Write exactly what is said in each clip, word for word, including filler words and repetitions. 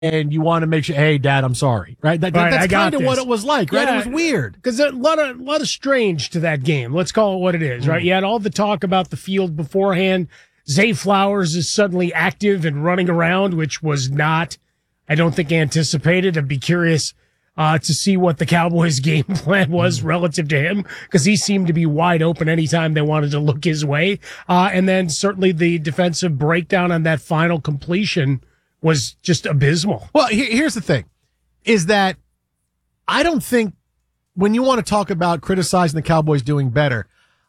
and you want to make sure, hey, Dad, I'm sorry, right? That, right, that's kind of this. what it was like, right? Yeah, It was weird. Because a lot of, a lot of strange to that game. Let's call it what it is, right? Mm. You had all the talk about the field beforehand. Zay Flowers is suddenly active and running around, which was not, I don't think, anticipated. I'd be curious uh, to see what the Cowboys' game plan was mm. relative to him, because he seemed to be wide open anytime they wanted to look his way. Uh, and then certainly the defensive breakdown on that final completion was just abysmal. Well, here's the thing, is that I don't think when you want to talk about criticizing the Cowboys doing better,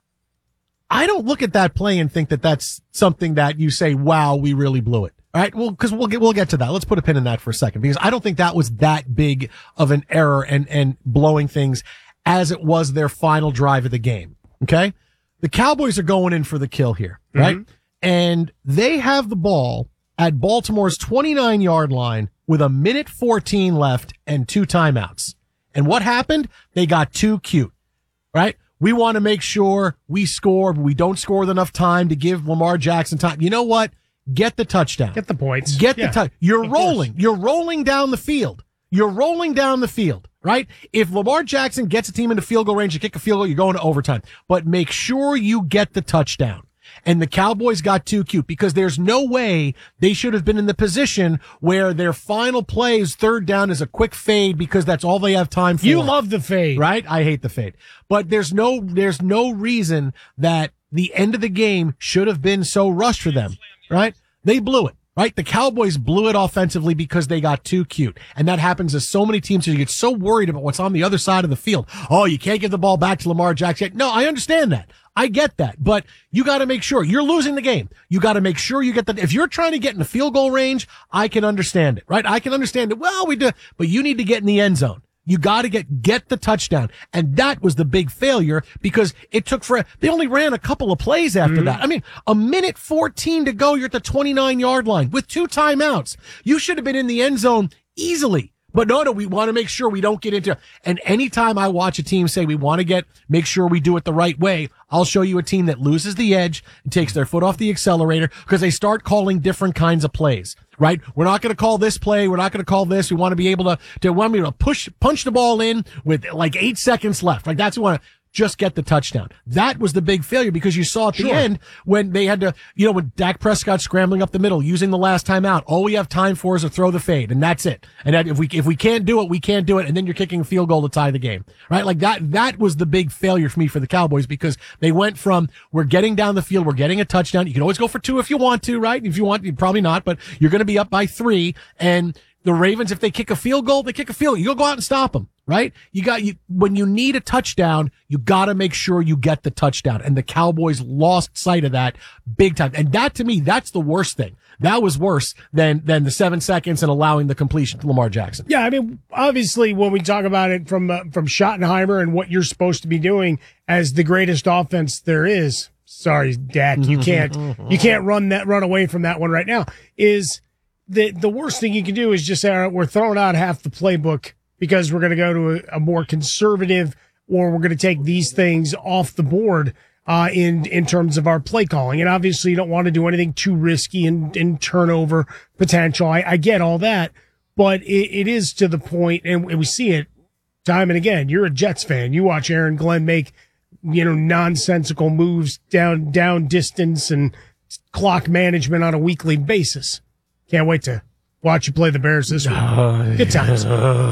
I don't look at that play and think that that's something that you say, wow, we really blew it. All right. Well, because we'll get, we'll get to that. Let's put a pin in that for a second, because I don't think that was that big of an error and, and blowing things as it was their final drive of the game. Okay. The Cowboys are going in for the kill here, right? Mm-hmm. And they have the ball at Baltimore's twenty-nine yard line with a minute fourteen left and two timeouts. And what happened? They got too cute, right? We want to make sure we score, but we don't score with enough time to give Lamar Jackson time. You know what? Get the touchdown. Get the points. Get yeah. the touch. You're rolling. You're rolling down the field. You're rolling down the field, right? If Lamar Jackson gets a team into field goal range to kick a field goal, you're going to overtime. But make sure you get the touchdown. And the Cowboys got too cute, because there's no way they should have been in the position where their final plays, third down, is a quick fade, because that's all they have time for. You love the fade. Right? I hate the fade. But there's no, there's no reason that the end of the game should have been so rushed for them, right? They blew it. Right? The Cowboys blew it offensively because they got too cute. And that happens to so many teams. You get so worried about what's on the other side of the field. Oh, you can't give the ball back to Lamar Jackson. No, I understand that. I get that. But you got to make sure you're losing the game. You got to make sure you get the, if you're trying to get in the field goal range, I can understand it, right? I can understand it. Well, we do, but you need to get in the end zone. You got to get, get the touchdown. And that was the big failure, because it took for, they only ran a couple of plays after mm-hmm. that. I mean, a minute fourteen to go. You're at the twenty-nine yard line with two timeouts. You should have been in the end zone easily. But no, no, we want to make sure we don't get into, and anytime I watch a team say we want to get, make sure we do it the right way, I'll show you a team that loses the edge and takes their foot off the accelerator, because they start calling different kinds of plays, right? We're not going to call this play. We're not going to call this. We want to be able to, to want me to push, punch the ball in with like eight seconds left. Like that's what we want to, just get the touchdown. That was the big failure, because you saw at the sure. end when they had to, you know, when Dak Prescott scrambling up the middle, using the last time out, all we have time for is to throw the fade, and that's it. And that if we, if we can't do it, we can't do it, and then you're kicking a field goal to tie the game, right? Like that, that was the big failure for me for the Cowboys, because they went from, we're getting down the field, we're getting a touchdown. You can always go for two if you want to, right? If you want, you probably not, but you're going to be up by three, and the Ravens, if they kick a field goal, they kick a field goal. You go out and stop them, right? You got, you, when you need a touchdown, you got to make sure you get the touchdown. And the Cowboys lost sight of that big time. And that, to me, that's the worst thing. That was worse than, than the seven seconds and allowing the completion to Lamar Jackson. Yeah. I mean, obviously when we talk about it from, uh, from Schottenheimer and what you're supposed to be doing as the greatest offense there is, sorry, Dak, you can't, you can't run that, run away from that one right now, is, The the worst thing you can do is just say, all right, we're throwing out half the playbook because we're going to go to a, a more conservative, or we're going to take these things off the board uh, in in terms of our play calling. And obviously you don't want to do anything too risky and, and turnover potential. I, I get all that, but it, it is to the point, and we see it time and again. You're a Jets fan. You watch Aaron Glenn make, you know, nonsensical moves down down distance and clock management on a weekly basis. Can't wait to watch you play the Bears this week. Good times.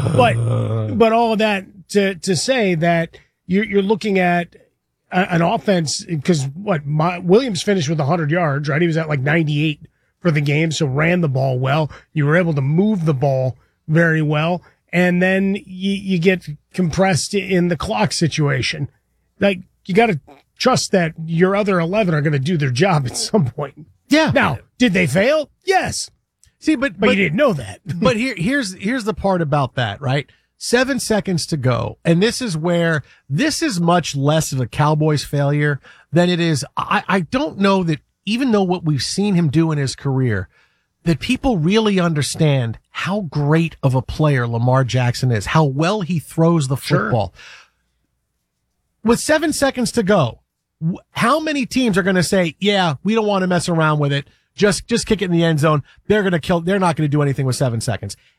But, but all of that to, to say that you're, you're looking at a, an offense, because what, my, Williams finished with one hundred yards, right? He was at like ninety-eight for the game, so ran the ball well. You were able to move the ball very well. And then you, you get compressed in the clock situation. Like, you got to trust that your other eleven are going to do their job at some point. Yeah. Now, did they fail? Yes. See, but, but, but you didn't know that. But here, here's, here's the part about that, right? Seven seconds to go. And this is where this is much less of a Cowboys failure than it is. I, I don't know that, even though what we've seen him do in his career, that people really understand how great of a player Lamar Jackson is, how well he throws the football. Sure. With seven seconds to go, how many teams are going to say, yeah, we don't want to mess around with it. Just, just kick it in the end zone. They're going to kill, they're not going to do anything with seven seconds.